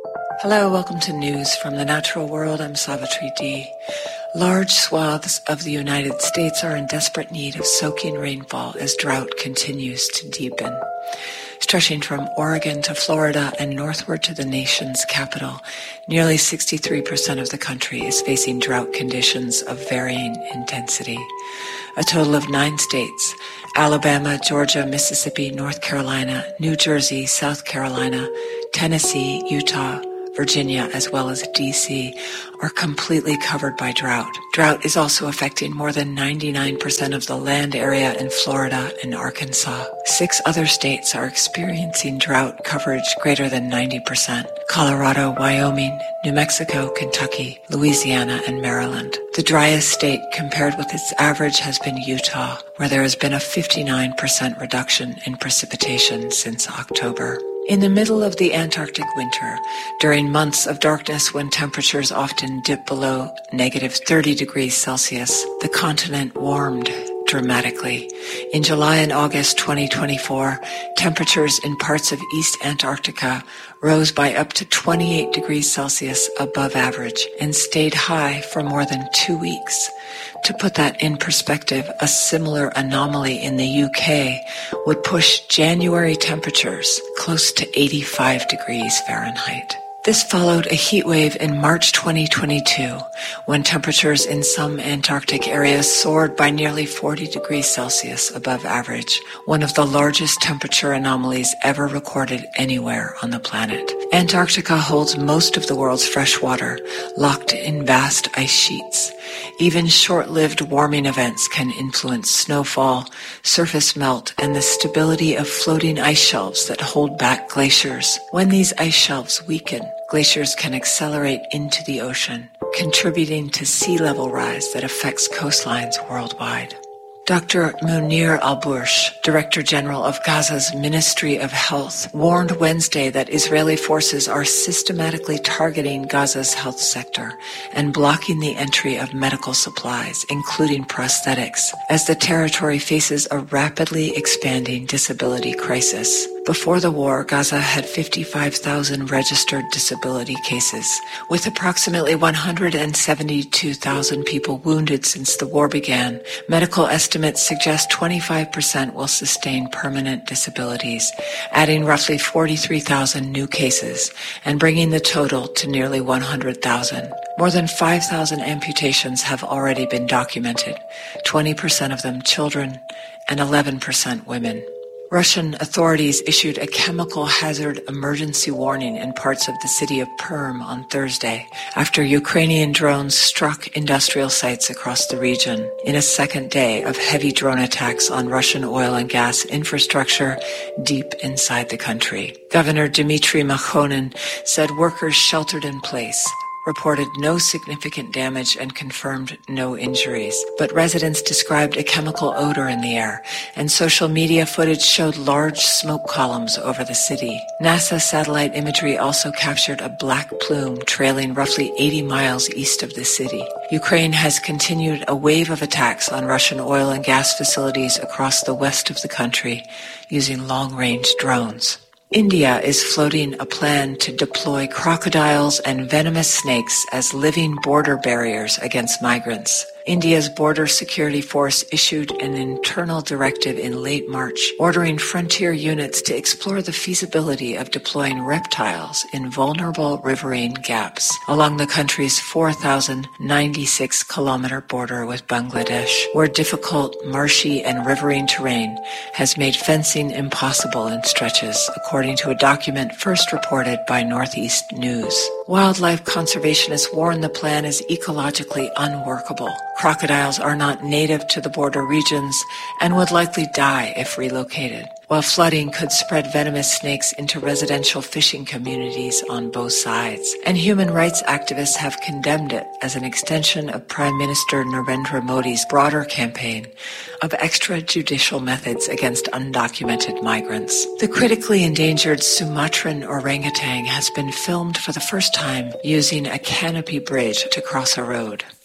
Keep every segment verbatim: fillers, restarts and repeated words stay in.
Hello, welcome to News from the Natural World. I'm Savitri D. Large swaths of the United States are in desperate need of soaking rainfall as drought continues to deepen. Stretching from Oregon to Florida and northward to the nation's capital, nearly sixty-three percent of the country is facing drought conditions of varying intensity. A total of nine states, Alabama, Georgia, Mississippi, North Carolina, New Jersey, South Carolina, Tennessee, Utah, Virginia, as well as D C, are completely covered by drought. Drought is also affecting more than ninety-nine percent of the land area in Florida and Arkansas. Six other states are experiencing drought coverage greater than ninety percent: Colorado, Wyoming, New Mexico, Kentucky, Louisiana, and Maryland. The driest state compared with its average has been Utah, where there has been a fifty-nine percent reduction in precipitation since October. In the middle of the Antarctic winter, during months of darkness when temperatures often dip below negative thirty degrees Celsius, the continent warmed dramatically. In July and August twenty twenty-four, temperatures in parts of East Antarctica rose by up to twenty-eight degrees Celsius above average and stayed high for more than two weeks. To put that in perspective, a similar anomaly in the U K would push January temperatures close to eighty-five degrees Fahrenheit. This followed a heat wave in March twenty twenty-two, when temperatures in some Antarctic areas soared by nearly forty degrees Celsius above average, one of the largest temperature anomalies ever recorded anywhere on the planet. Antarctica holds most of the world's fresh water, locked in vast ice sheets. Even short-lived warming events can influence snowfall, surface melt, and the stability of floating ice shelves that hold back glaciers. When these ice shelves weaken, glaciers can accelerate into the ocean, contributing to sea level rise that affects coastlines worldwide. Doctor Munir Al-Bursh, Director General of Gaza's Ministry of Health, warned Wednesday that Israeli forces are systematically targeting Gaza's health sector and blocking the entry of medical supplies, including prosthetics, as the territory faces a rapidly expanding disability crisis. Before the war, Gaza had fifty-five thousand registered disability cases, with approximately one hundred seventy-two thousand people wounded since the war began. Medical estimates suggest twenty-five percent will sustain permanent disabilities, adding roughly forty-three thousand new cases and bringing the total to nearly one hundred thousand. More than five thousand amputations have already been documented, twenty percent of them children and eleven percent women. Russian authorities issued a chemical hazard emergency warning in parts of the city of Perm on Thursday after Ukrainian drones struck industrial sites across the region in a second day of heavy drone attacks on Russian oil and gas infrastructure deep inside the country. Governor Dmitry Makhonin said workers sheltered in place reported no significant damage and confirmed no injuries. But residents described a chemical odor in the air, and social media footage showed large smoke columns over the city. NASA satellite imagery also captured a black plume trailing roughly eighty miles east of the city. Ukraine has continued a wave of attacks on Russian oil and gas facilities across the west of the country using long-range drones. India is floating a plan to deploy crocodiles and venomous snakes as living border barriers against migrants. India's Border Security Force issued an internal directive in late March, ordering frontier units to explore the feasibility of deploying reptiles in vulnerable riverine gaps along the country's four thousand ninety-six kilometer border with Bangladesh, where difficult, marshy, and riverine terrain has made fencing impossible in stretches, according to a document first reported by Northeast News. Wildlife conservationists warn the plan is ecologically unworkable. Crocodiles are not native to the border regions and would likely die if relocated, while flooding could spread venomous snakes into residential fishing communities on both sides. And human rights activists have condemned it as an extension of Prime Minister Narendra Modi's broader campaign of extrajudicial methods against undocumented migrants. The critically endangered Sumatran orangutan has been filmed for the first time using a canopy bridge to cross a road.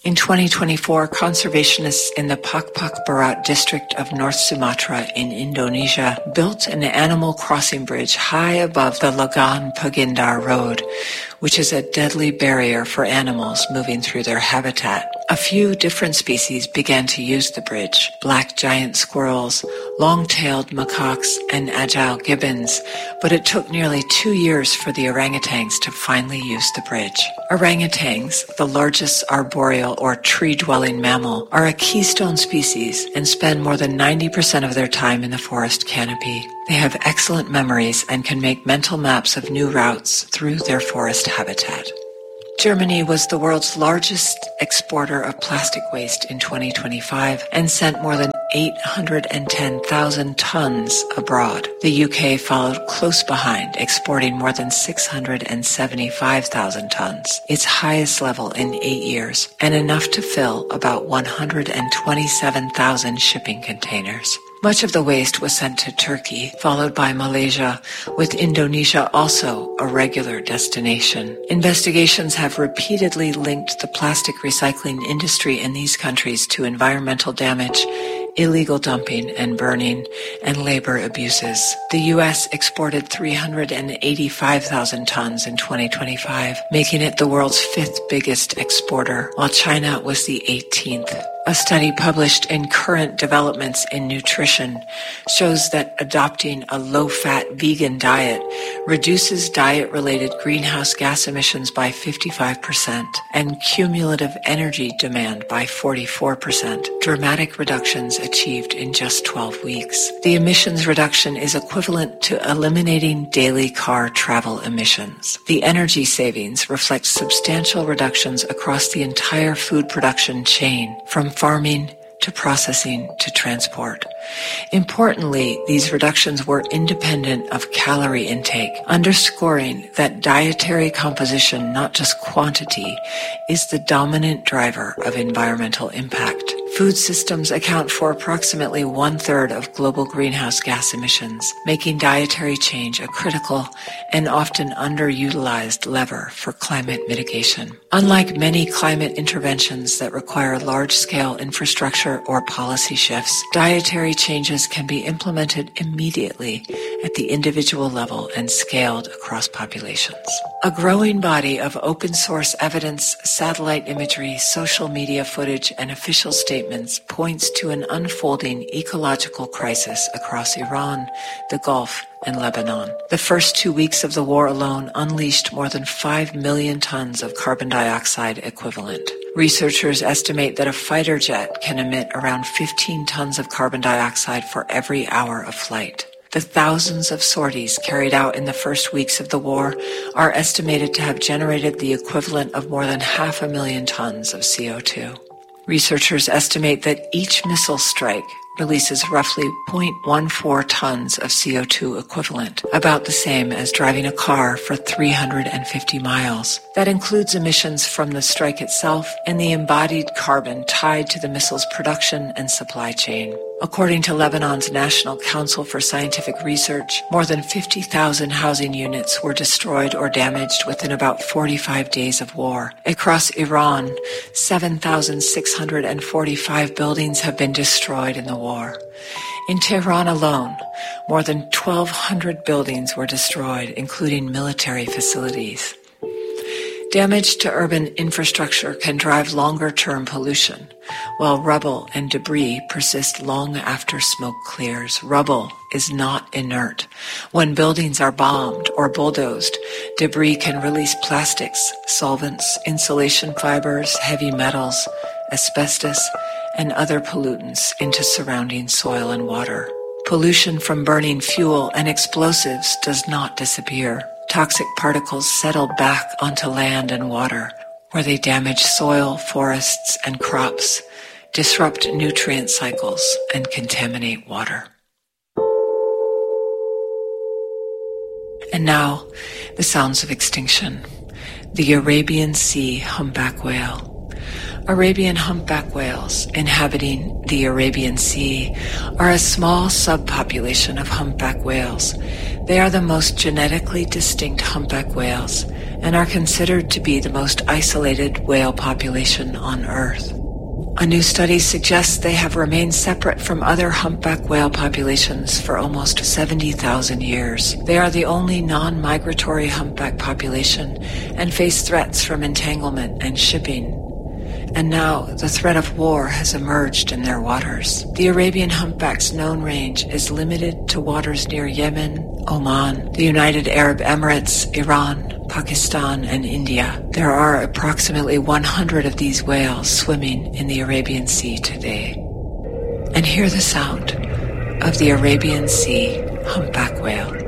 In twenty twenty-four, conservationists in the Pakpak Barat district of North Sumatra in Indonesia built an animal crossing bridge high above the Lagan Pagindar Road, which is a deadly barrier for animals moving through their habitat. A few different species began to use the bridge: black giant squirrels, long-tailed macaques, and agile gibbons, but it took nearly two years for the orangutans to finally use the bridge. Orangutans, the largest arboreal or tree-dwelling mammal, are a keystone species and spend more than ninety percent of their time in the forest canopy. They have excellent memories and can make mental maps of new routes through their forest habitat. Germany was the world's largest exporter of plastic waste in twenty twenty-five and sent more than eight hundred ten thousand tons abroad. The U K followed close behind, exporting more than six hundred seventy-five thousand tons, its highest level in eight years, and enough to fill about one hundred twenty-seven thousand shipping containers. Much of the waste was sent to Turkey, followed by Malaysia, with Indonesia also a regular destination. Investigations have repeatedly linked the plastic recycling industry in these countries to environmental damage, illegal dumping and burning, and labor abuses. The U S exported three hundred eighty-five thousand tons in twenty twenty-five, making it the world's fifth biggest exporter, while China was the eighteenth. A study published in Current Developments in Nutrition shows that adopting a low-fat vegan diet reduces diet-related greenhouse gas emissions by fifty-five percent and cumulative energy demand by forty-four percent, dramatic reductions achieved in just twelve weeks. The emissions reduction is equivalent to eliminating daily car travel emissions. The energy savings reflect substantial reductions across the entire food production chain, from farming to processing to transport. Importantly, these reductions were independent of calorie intake, underscoring that dietary composition, not just quantity, is the dominant driver of environmental impact. Food systems account for approximately one-third of global greenhouse gas emissions, making dietary change a critical and often underutilized lever for climate mitigation. Unlike many climate interventions that require large-scale infrastructure or policy shifts, dietary changes can be implemented immediately at the individual level and scaled across populations. A growing body of open-source evidence, satellite imagery, social media footage, and official statements points to an unfolding ecological crisis across Iran, the Gulf, and Lebanon. The first two weeks of the war alone unleashed more than five million tons of carbon dioxide equivalent. Researchers estimate that a fighter jet can emit around fifteen tons of carbon dioxide for every hour of flight. The thousands of sorties carried out in the first weeks of the war are estimated to have generated the equivalent of more than half a million tons of C O two. Researchers estimate that each missile strike releases roughly zero point one four tons of C O two equivalent, about the same as driving a car for three hundred fifty miles. That includes emissions from the strike itself and the embodied carbon tied to the missile's production and supply chain. According to Lebanon's National Council for Scientific Research, more than fifty thousand housing units were destroyed or damaged within about forty-five days of war. Across Iran, seven thousand six hundred forty-five buildings have been destroyed in the war. In Tehran alone, more than twelve hundred buildings were destroyed, including military facilities. Damage to urban infrastructure can drive longer-term pollution, while rubble and debris persist long after smoke clears. Rubble is not inert. When buildings are bombed or bulldozed, debris can release plastics, solvents, insulation fibers, heavy metals, asbestos, and other pollutants into surrounding soil and water. Pollution from burning fuel and explosives does not disappear. Toxic particles settle back onto land and water, where they damage soil, forests, and crops, disrupt nutrient cycles, and contaminate water. And now, the sounds of extinction. The Arabian Sea humpback whale. Arabian humpback whales inhabiting the Arabian Sea are a small subpopulation of humpback whales. They are the most genetically distinct humpback whales and are considered to be the most isolated whale population on Earth. A new study suggests they have remained separate from other humpback whale populations for almost seventy thousand years. They are the only non-migratory humpback population and face threats from entanglement and shipping. And now the threat of war has emerged in their waters. The Arabian humpback's known range is limited to waters near Yemen, Oman, the United Arab Emirates, Iran, Pakistan, and India. There are approximately one hundred of these whales swimming in the Arabian Sea today. And hear the sound of the Arabian Sea humpback whale.